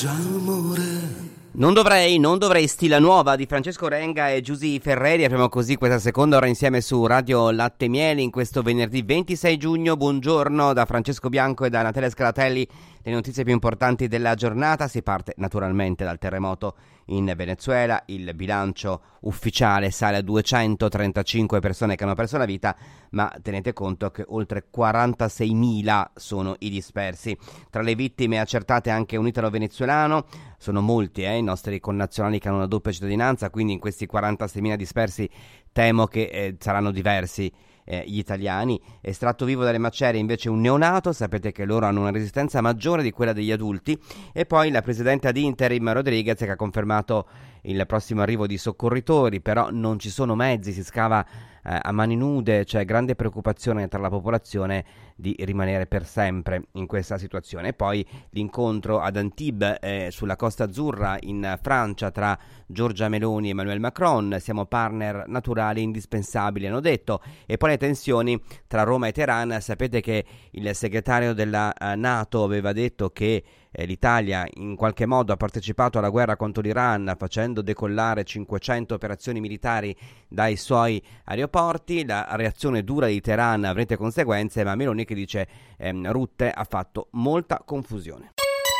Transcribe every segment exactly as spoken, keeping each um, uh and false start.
Non dovrei, non dovrei, Stila Nuova di Francesco Renga e Giusy Ferreri. Apriamo così questa seconda ora insieme su Radio Latte Miele in questo venerdì ventisei giugno. Buongiorno da Francesco Bianco e da Natalia Scalatelli. Le notizie più importanti della giornata. Si parte naturalmente dal terremoto in Venezuela. Il bilancio ufficiale sale a duecentotrentacinque persone che hanno perso la vita, ma tenete conto che oltre quarantaseimila sono i dispersi. Tra le vittime accertate anche un italo-venezuelano. Sono molti eh, i nostri connazionali che hanno una doppia cittadinanza, quindi in questi quarantaseimila dispersi temo che eh, saranno diversi eh, gli italiani. Estratto vivo dalle macerie invece un neonato, sapete che loro hanno una resistenza maggiore di quella degli adulti. E poi la presidente ad interim Rodriguez che ha confermato il prossimo arrivo di soccorritori, però non ci sono mezzi, si scava eh, a mani nude, c'è grande preoccupazione tra la popolazione di rimanere per sempre in questa situazione. E poi l'incontro ad Antibes eh, sulla Costa Azzurra in Francia tra Giorgia Meloni e Emmanuel Macron. Siamo partner naturali indispensabili, hanno detto. E poi le tensioni tra Roma e Teheran. Sapete che il segretario della uh, NATO aveva detto che eh, l'Italia in qualche modo ha partecipato alla guerra contro l'Iran facendo decollare cinquecento operazioni militari dai suoi aeroporti. La reazione dura di Teheran avrete conseguenze, ma Meloni che dice ehm, Rutte ha fatto molta confusione.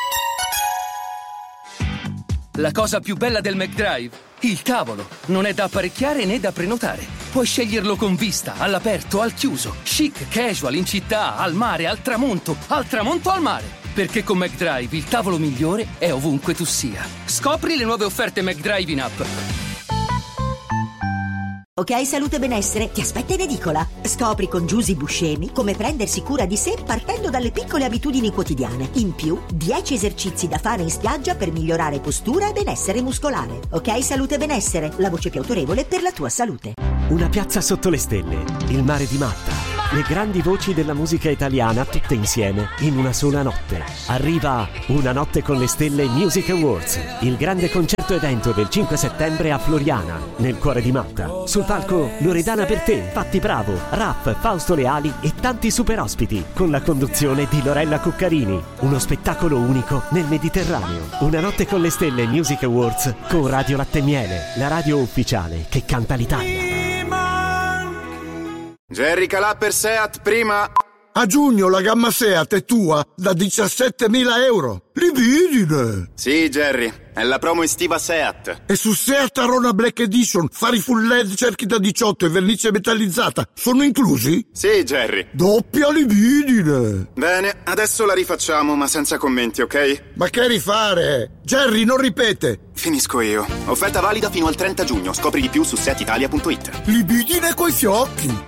La cosa più bella del McDrive? Il tavolo. Non è da apparecchiare né da prenotare. Puoi sceglierlo con vista, all'aperto, al chiuso, chic, casual, in città, al mare, al tramonto, al tramonto al mare. Perché con McDrive il tavolo migliore è ovunque tu sia. Scopri le nuove offerte McDrive in app. Ok Salute Benessere ti aspetta in edicola. Scopri con Giusy Buscemi come prendersi cura di sé partendo dalle piccole abitudini quotidiane. In più, dieci esercizi da fare in spiaggia per migliorare postura e benessere muscolare. Ok Salute Benessere, la voce più autorevole per la tua salute. Una piazza sotto le stelle, il mare di Matta, le grandi voci della musica italiana tutte insieme in una sola notte. Arriva Una notte con le stelle Music Awards, il grande concerto evento del cinque settembre a Floriana, nel cuore di Matta. Sul palco Loredana Bertè, Patti Bravo, Raff, Fausto Leali e tanti super ospiti, con la conduzione di Lorella Cuccarini. Uno spettacolo unico nel Mediterraneo. Una notte con le stelle Music Awards con Radio Latte Miele, la radio ufficiale che canta l'Italia. Jerry Calà per Seat prima. A giugno la gamma Seat è tua da diciassettemila euro. Libidine! Sì, Jerry, è la promo estiva Seat. E su Seat Arona Black Edition, fari full L E D, cerchi da diciotto e vernice metallizzata sono inclusi? Sì, Jerry. Doppia libidine! Bene, adesso la rifacciamo, ma senza commenti, ok? Ma che rifare? Jerry, non ripete! Finisco io. Offerta valida fino al trenta giugno. Scopri di più su seat italia punto it. Libidine coi fiocchi!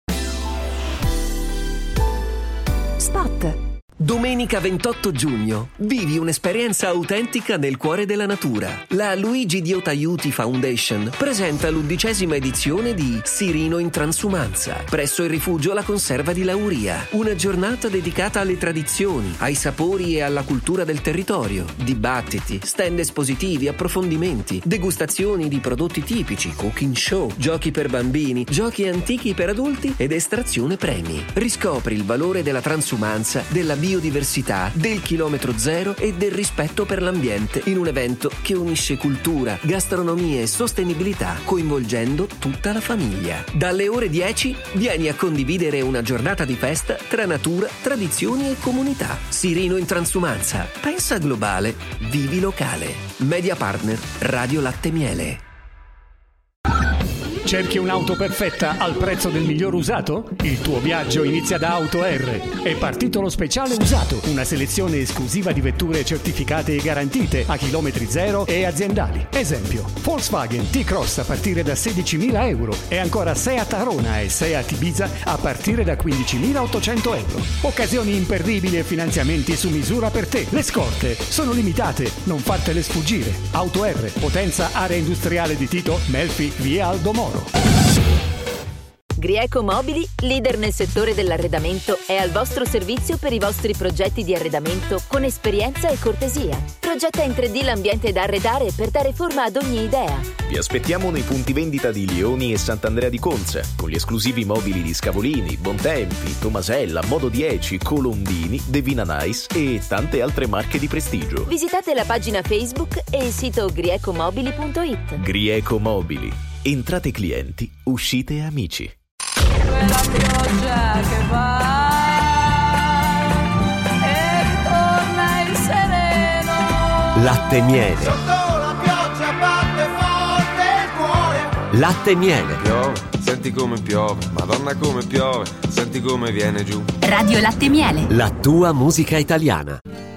Spot. Domenica ventotto giugno vivi un'esperienza autentica nel cuore della natura. La Luigi Diotta Aiuti Foundation presenta l'undicesima edizione di Sirino in Transumanza presso il rifugio La Conserva di Lauria. Una giornata dedicata alle tradizioni, ai sapori e alla cultura del territorio. Dibattiti, stand espositivi, approfondimenti, degustazioni di prodotti tipici, cooking show, giochi per bambini, giochi antichi per adulti ed estrazione premi. Riscopri il valore della transumanza, della biodiversità, del chilometro zero e del rispetto per l'ambiente in un evento che unisce cultura, gastronomia e sostenibilità coinvolgendo tutta la famiglia. Dalle ore dieci vieni a condividere una giornata di festa tra natura, tradizioni e comunità. Sirino in Transumanza. Pensa globale, vivi locale. Media partner Radio Latte Miele. Cerchi un'auto perfetta al prezzo del miglior usato? Il tuo viaggio inizia da Auto R. È partito lo speciale usato, una selezione esclusiva di vetture certificate e garantite a chilometri zero e aziendali. Esempio, Volkswagen T-Cross a partire da sedicimila euro e ancora Seat Arona e Seat Ibiza a partire da quindicimilaottocento euro. Occasioni imperdibili e finanziamenti su misura per te. Le scorte sono limitate, non fartele sfuggire. Auto R, Potenza Area Industriale di Tito, Melfi, via Aldo Moro. Grieco Mobili, leader nel settore dell'arredamento, è al vostro servizio per i vostri progetti di arredamento con esperienza e cortesia. Progetta in tre D l'ambiente da arredare per dare forma ad ogni idea. Vi aspettiamo nei punti vendita di Lioni e Sant'Andrea di Conza, con gli esclusivi mobili di Scavolini, Bontempi, Tomasella, Modo dieci, Colombini, Devina Nice e tante altre marche di prestigio. Visitate la pagina Facebook e il sito griecomobili punto it. Grieco Mobili. Entrate clienti, uscite amici. La pioggia che va e ritorna il sereno. Latte miele. Sotto la pioggia batte forte il cuore. Latte miele. Piove, senti come piove, Madonna come piove, senti come viene giù. Radio Latte Miele. La tua musica italiana.